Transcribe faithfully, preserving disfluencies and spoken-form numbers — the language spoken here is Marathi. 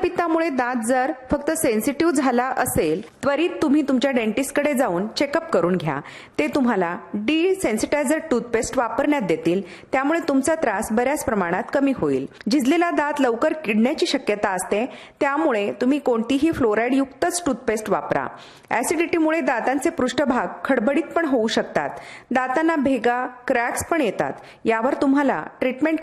रक्तपित्तामुळे दात जर फक्त सेन्सिटिव्ह झाला असेल, त्वरित तुम्ही तुमच्या डेंटिस्टकडे जाऊन चेकअप करून घ्या. ते तुम्हाला डी सेन्सिटायझर टूथपेस्ट वापरण्यात देतील, त्यामुळे तुमचा त्रास बऱ्याच प्रमाणात कमी होईल. झिजलेला दात लवकर किडण्याची शक्यता असते, त्यामुळे तुम्ही कोणतीही फ्लोराईड युक्तच टूथपेस्ट वापरा. ऍसिडिटीमुळे दातांचे पृष्ठभाग खडबडीत पण होऊ शकतात. दातांना भेगा, क्रॅक्स पण येतात. यावर तुम्हाला ट्रीटमेंट